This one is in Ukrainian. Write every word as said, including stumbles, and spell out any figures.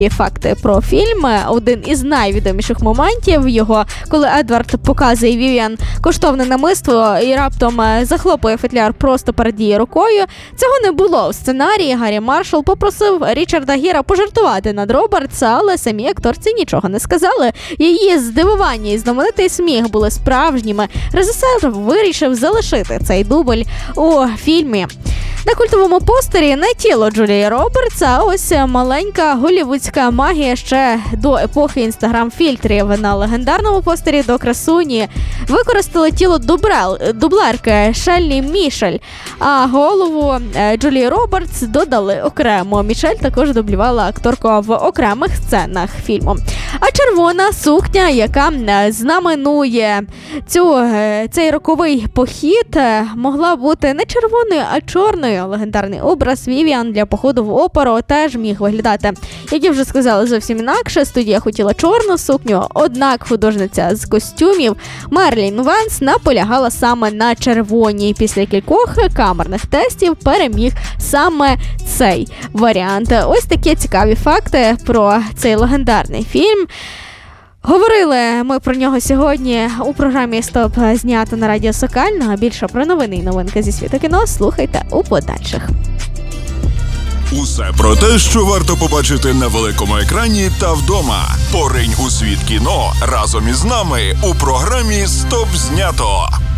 факти про фільм. Один із найвідоміших моментів його, коли Едвард показує Вівіан коштовне намисто і раптом захлопує футляр просто перед її рукою. Цього не було у сценарії. Гаррі Маршалл попросив Річарда Гіра пожартувати над Робертс, але самі акторці нічого не сказали. Її здивування і знаменитий сміх були справжніми. Режисер вирішив залишити цей дубль у фільмі. На культовому постері не тіло Джулії Робертс, а ось маленька голлівудська магія ще до епохи інстаграм-фільтрів. На легендарному постері до красуні використали тіло дубрел, дублерки Шеллі Мішель, а голову Джулії Робертс додали окремо. Мішель також дублювала акторку в окремих сценах фільму. А червона сукня, яка знаменує цю, цей роковий похід, могла бути не червоною, а чорною. Легендарний образ Вівіан для походу в оперу теж міг виглядати, як я вже сказала, зовсім інакше. Студія хотіла чорну сукню, однак художниця з костюмів Мерлін Венс наполягала саме на червоній. Після кількох камерних тестів переміг саме цей варіант. Ось такі цікаві факти про цей легендарний фільм. Говорили ми про нього сьогодні у програмі «Стоп» знято на Радіо Сокального. Більше про новини і новинки зі світу кіно слухайте у подальших. Усе про те, що варто побачити на великому екрані та вдома. Поринь у світ кіно разом із нами у програмі «Стоп» знято.